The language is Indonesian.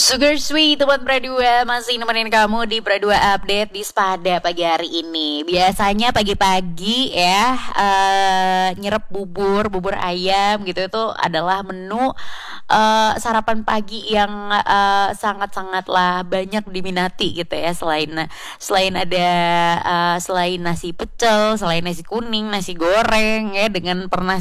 Sugar Sweet, teman Pradua masih nemenin kamu di Pradua Update di Spada pagi hari ini. Biasanya pagi-pagi ya nyerap bubur ayam gitu itu adalah menu sarapan pagi yang sangat-sangatlah banyak diminati gitu ya. Selain ada selain nasi pecel, selain nasi kuning, nasi goreng ya dengan pernah